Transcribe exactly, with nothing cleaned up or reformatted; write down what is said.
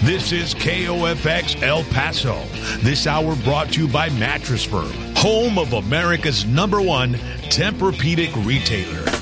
This is K O F X El Paso. This hour brought to you by Mattress Firm, home of America's number one Tempur-Pedic retailer.